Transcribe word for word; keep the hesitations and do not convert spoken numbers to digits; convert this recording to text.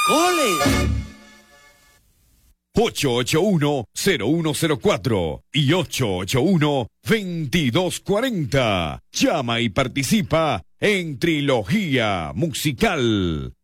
¡Caracoles! ocho ocho uno, cero uno cero cuatro y ocho ocho uno, veintidós cuarenta. Llama y participa en Trilogía Musical.